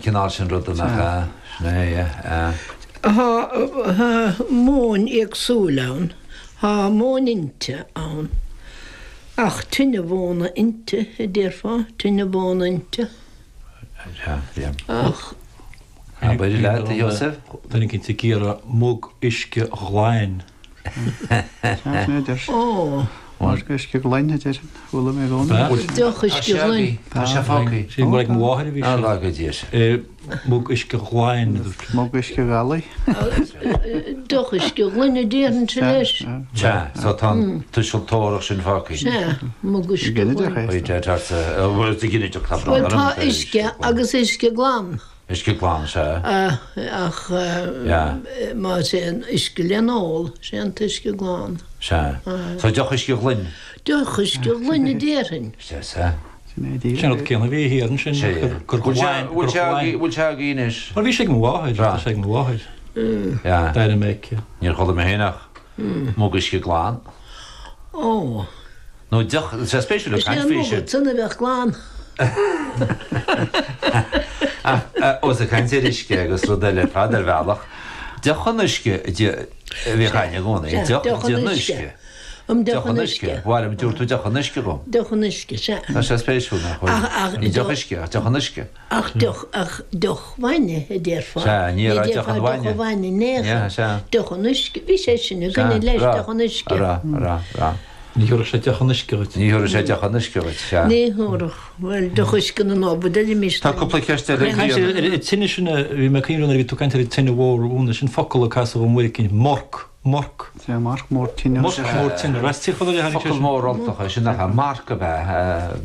cinál sin rud nach sné. Món agsúlán, Tá món inte ann. Ach tunne bhna inte déirfá tunne bhna inte. Ach beidir le Joseph? Tánig cinnta gíara móg isce gháin. Mar isce gláine bhla mé gána. Dochas go bhain. Tá sé fácaí. Sí mar ag mháir bhí lá go díos. móg isce gháin. Má isce gálaí. Dochas go bhaine déan te leis. Tá tá tuisiiltóireach sin fácaí. Se mugus go bhain. Gine Well tá isce agus isce glán. Is go gláán se? Ach má sé isce leanál sé an isce glán. Se. Tá deochas go glynn? Dochas go bhaine déan. Se. Sin céanna bhí híann sin Bhil se gíis? Mar bhí sé mháid sé mháid. Daine méice. Níor chola mé hénach mógus go gláán. Ó. No sé spéisiú caiinfé tunna bheith glán. Os a caiin sé isce agus ru le fádar bhealach. Dechannisce bhí chaine gcóna dechannisce. Dechannisce. Bhim dúirtú dechannisce gom. Dechannisce se. Tá sé spéisiú í dechisce dechannisce. Ach dochhaine déirfá. Se ní dechanhhaine. Bhaine né dechannisce bhí sé sinna gine leis dechannisce. Níor sé dechannisce. Níor sé dechannisce se. Níthach bhfuil dochas gan an ábud mí. Tá coppla ceiste tinine sinna bhí me cíúna bhí tú caiintear tinine bhórúna sin focail casa bh muir cin Morc Mark mór tíine tinine rastí chu móráltacha sin nach marca bheith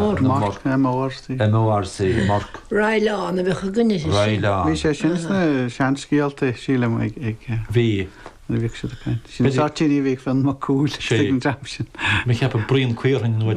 MRC Mark. Ráileán a bheitcha gunne. Bhí sé sin seanscíalta síle ag bhí. Sintíí bhíh fan má cúil sin. Me cheap an bríon cuiirn nu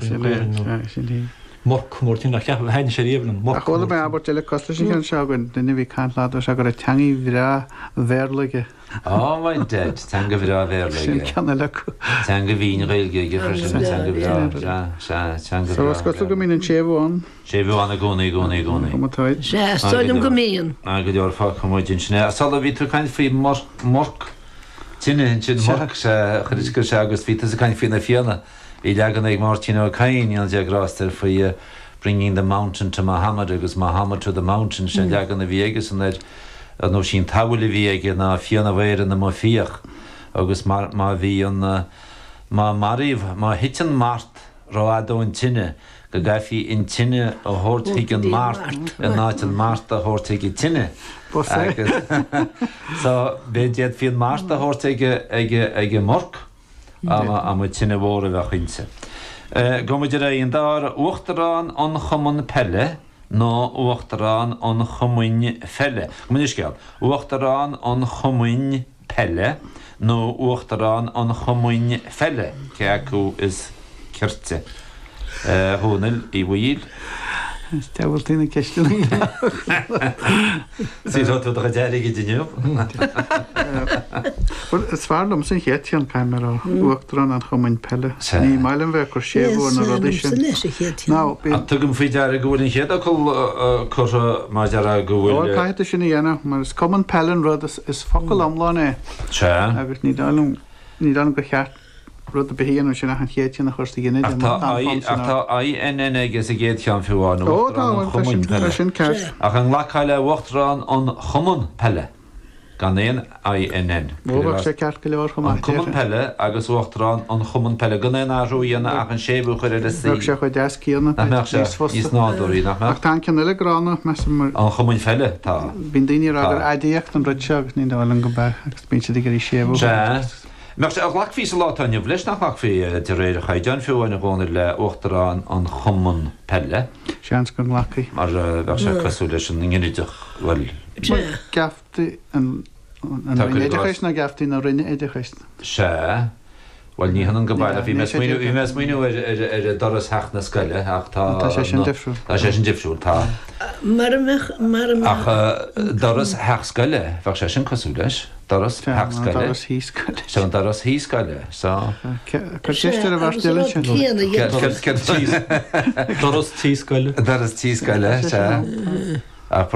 Morc mórtín nach cheap hain sé réomhan A chola mé abbar le costa sin an segann duine bhí caiintlá se gur a teangaí bhrá bhéirlaige. Main dead tan go bhrá bhéirlaige. Ceanna le Tan go bhín réilge freisin tan go bhrá. go go mín an séhháin. sé bhánna gcónaí. Táid. Se stoilm go mííon. A go deor fá chumáidin sinna. Sala bhí tú caiin fao morc tinine sin morc chuisgur se agus ví a caiin fina fianna. I legan ag Martino Cain an deagráster faoi Bringing the Mountain to Muhammad agus Muhammad to the Mountain sin legan na bhígus an nó sin tawla bhí ag na fianna bhéir na má fiach agus má bhí an má maríomh má hitan mart ráadó an tinine go gafií in tinine a thuirthaigh an mart a náid an mart a thuirthaigh i tinine. So béiad fion mart a thuirthaigh ag morc. Am tinine bhóra bheith chuinse. Gomuidir on dar uachtarrán an chumun pelle nó uachtarrán an chumuin felle. Muis ceall, uachtarrán an chumuin pelle nó uachtarrán an chumuin felle. Ce acu is cirte. Húnil I bhíl. Tehailtína ceiste. Sí tú a déirigh diniuh? Sfarlum sin chéan caiimar á uachtarrán an chumain pelle. Ní mailan bheith chu séhúir na rudí sin. Ná tugum fao dear gohfuil chéad a chu má dear gohfuil. Caiite sin dhéana, mar is cuman pellen rud is focail amláin é. Se. Agus ní dám go cheart rud a behíanú sin nach an chéitian nach chuirsta gine. Tá INN agus a géad chean fiúháin. Sin ceart. Ach an lechaile uachtarrán an chumun pelle. Gan éon INN. Bhfuil sé ceart go leor chumá. An chumun pelle agus uachtarrán an chumun pelle. Gan éon áhrúíanana ach an séú chuir le sí. Bhfuil sé chu 10 cíanna. Níos náúí nach me. Ach tá ceanna le grána me mar. An chumun felle tá. Bhín daoine agur aidíocht an rud segus ní dálan go beth agus bíse gur í séú. Mar sé a lachhí a látainine bhlis nach lachhí de réidir chaidean fiúhainna bhna le uachtarrán an chumun pelle. Seans go lachaí. Mar bheith sé cosú leis an nginideach bhfuil. Gaftaí an éidirchéist na gaftaí na rinne éidirchéist. Se bhil ní hanan go bailile bhí mes muoinú ar doras heach na scoile ach tá sé sin difriúil. Tá sé sin difriúil tá. Ach doras heach scoile bheith sé sin cosú leis. Doras heach scoile. Doras hí scoile. Se an doras hí scoile. Chu séiste a bhar stiile sin. Doras tí scoile. Doras tí scoile se.